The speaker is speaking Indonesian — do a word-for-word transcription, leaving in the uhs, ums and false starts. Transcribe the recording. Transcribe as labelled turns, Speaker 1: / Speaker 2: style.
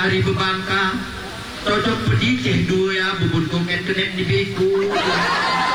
Speaker 1: hari bebangka. Cocok pedih ceh dua ya bubun koket kenet di beku.